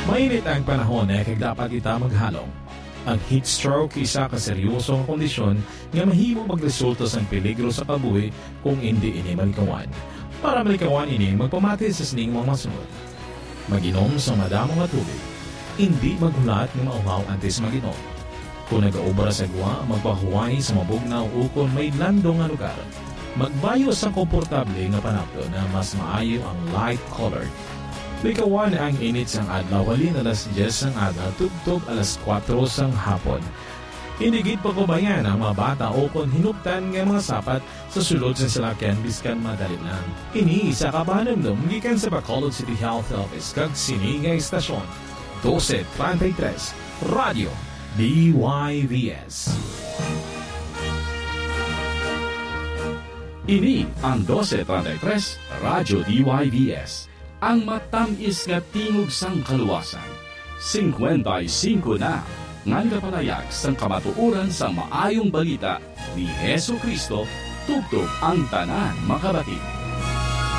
Mainit ang panahon na kag dapat ita maghalong. Ang heat stroke isa ka seryosong kondisyon nga mahimo magresulta sa peligro sa kabuhi kung hindi ini malikawan. Para malikawan ini, magpamati sa sining mga masunod. Mag-inom sa madamong nga tubig. Hindi maghulat ng mauhaw antes mag-inom. Kung nag-aubra sa gwa, magpahuway sa mabugnaw o kung may landong nga lugar. Magbayo sa komportable nga panapto na mas maayo ang light-colored. Likawan ang init sang adlaw halin alas 10 sang adlaw tugtog alas 4 sang hapon. Hinigit pa kubayan ang mga bata o kung hinuptan ng mga sapat sa sulod sa salakyan biskan madali lang. Ini isa ka panamdom gikan sa Bacolod City Health Office kag sini nga istasyon. 1233 Radio DYVS. Ini ang 1233 Radyo DYVS. Ang matamis nga tingog sang kaluwasan. 55 na ngan kapalayag sang kamatuoran sang maayong balita ni Hesus Kristo tugtog ang tanan makabati.